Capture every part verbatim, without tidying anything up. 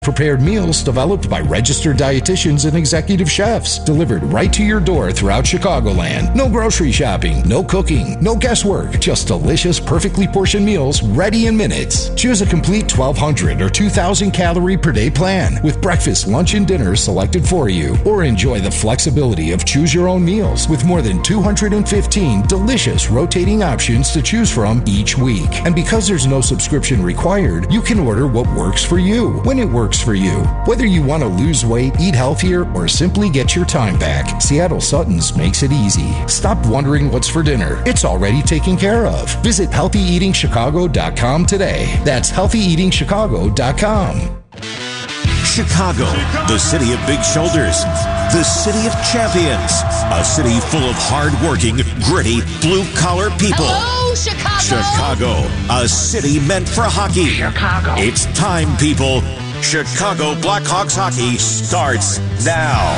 Prepared meals developed by registered dietitians and executive chefs, delivered right to your door throughout Chicagoland. No grocery shopping, no cooking, no guesswork, just delicious, perfectly portioned meals ready in minutes. Choose a complete twelve hundred or two thousand calorie per day plan with breakfast, lunch, and dinner selected for you. Or enjoy the flexibility of choose your own meals with more than two hundred fifteen delicious rotating options to choose from each week. And because there's no subscription required, you can order what works for you, when it works for you. Whether you want to lose weight, eat healthier, or simply get your time back, Seattle Sutton's makes it easy. Stop wondering what's for dinner. It's already taken care of. Visit healthy eating chicago dot com today. That's healthy eating chicago dot com. Chicago, the city of big shoulders, the city of champions, a city full of hard-working, gritty, blue-collar people. Hello, Chicago! Chicago, a city meant for hockey. Chicago. It's time, people. Chicago Blackhawks hockey starts now.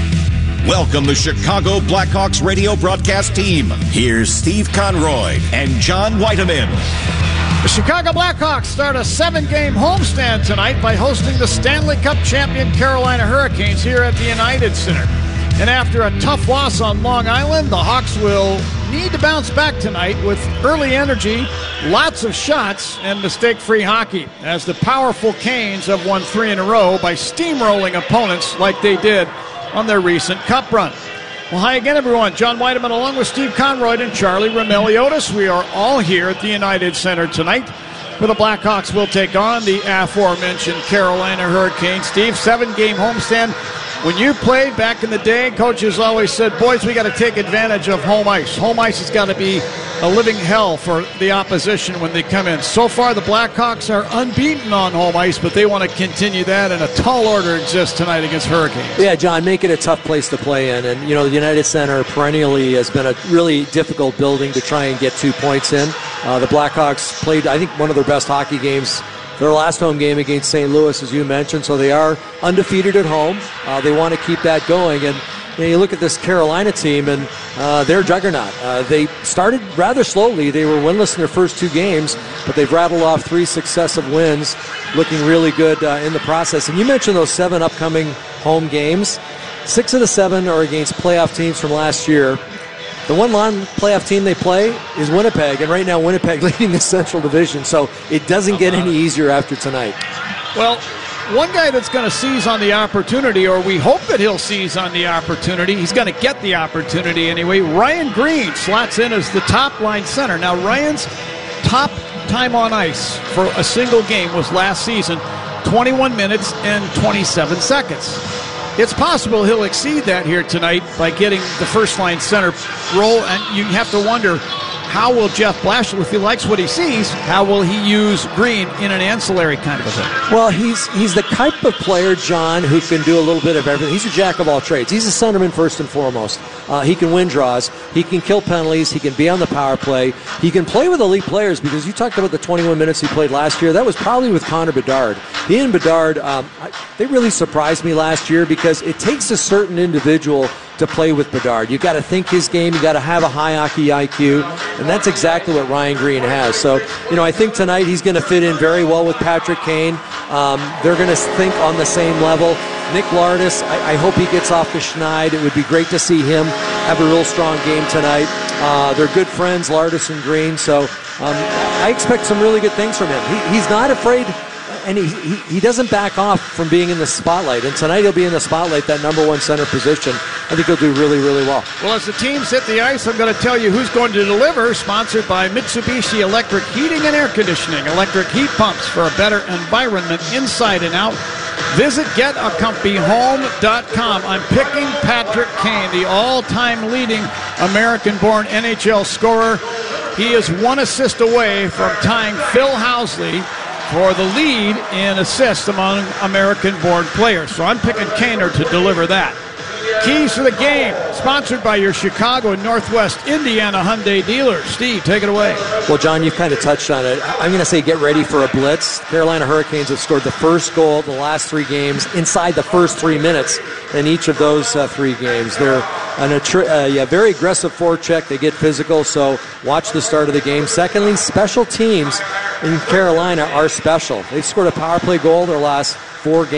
Welcome the Chicago Blackhawks radio broadcast team. Here's Steve Conroy and John Whiteman. The Chicago Blackhawks start a seven-game homestand tonight by hosting the Stanley Cup champion Carolina Hurricanes here at the United Center. And after a tough loss on Long Island, the Hawks will need to bounce back tonight with early energy, lots of shots, and mistake-free hockey, as the powerful Canes have won three in a row by steamrolling opponents like they did on their recent Cup run. Well, hi again, everyone. John Whiteman along with Steve Conroy and Charlie Roumeliotis. We are all here at the United Center tonight, where the Blackhawks will take on the aforementioned Carolina Hurricanes. Steve, seven-game homestand. When you played back in the day, coaches always said, boys, we got to take advantage of home ice. Home ice has got to be a living hell for the opposition when they come in. So far, the Blackhawks are unbeaten on home ice, but they want to continue that, and a tall order exists tonight against Hurricanes. Yeah, John, make it a tough place to play in. And, you know, the United Center perennially has been a really difficult building to try and get two points in. Uh, the Blackhawks played, I think, one of their best hockey games their last home game against Saint Louis, as you mentioned, so they are undefeated at home. Uh, they want to keep that going. And you know, you look at this Carolina team, and uh, they're a juggernaut. Uh, they started rather slowly. They were winless in their first two games, but they've rattled off three successive wins, looking really good uh, in the process. And you mentioned those seven upcoming home games. Six of the seven are against playoff teams from last year. The one non-playoff team they play is Winnipeg, and right now Winnipeg leading the Central Division, so it doesn't get any easier after tonight. Well, one guy that's going to seize on the opportunity, or we hope that he'll seize on the opportunity, he's going to get the opportunity anyway, Ryan Green slots in as the top-line center. Now, Ryan's top time on ice for a single game was last season, twenty-one minutes and twenty-seven seconds. It's possible he'll exceed that here tonight by getting the first-line center role, and you have to wonder, how will Jeff Blashill, if he likes what he sees, how will he use Green in an ancillary kind of a thing? Well, he's he's the type of player, John, who can do a little bit of everything. He's a jack of all trades. He's a centerman first and foremost. Uh, he can win draws. He can kill penalties. He can be on the power play. He can play with elite players, because you talked about the twenty-one minutes he played last year. That was probably with Connor Bedard. He and Bedard, um, I, they really surprised me last year, because it takes a certain individual to play with Bedard. You've got to think his game. You've got to have a high hockey I Q, and that's exactly what Ryan Green has. So, you know, I think tonight he's going to fit in very well with Patrick Kane. Um, they're going to think on the same level. Nick Lardis, I, I hope he gets off the schneid. It would be great to see him have a real strong game tonight. Uh, they're good friends, Lardis and Green, so um, I expect some really good things from him. He, he's not afraid, and he, he he doesn't back off from being in the spotlight. And tonight he'll be in the spotlight, that number one center position. I think he'll do really, really well. Well, as the teams hit the ice, I'm going to tell you who's going to deliver. Sponsored by Mitsubishi Electric Heating and Air Conditioning. Electric heat pumps for a better environment inside and out. Visit get a comfy home dot com. I'm picking Patrick Kane, the all-time leading American-born N H L scorer. He is one assist away from tying Phil Housley for the lead in assists among American-born players. So I'm picking Kaner to deliver that. Keys to the game, sponsored by your Chicago and Northwest Indiana Hyundai dealer. Steve, take it away. Well, John, you've kind of touched on it. I'm going to say get ready for a blitz. Carolina Hurricanes have scored the first goal of the last three games inside the first three minutes in each of those uh, three games. They're an attri- uh, yeah, very aggressive forecheck. They get physical, so watch the start of the game. Secondly, special teams in Carolina are special. They've scored a power play goal their last four games.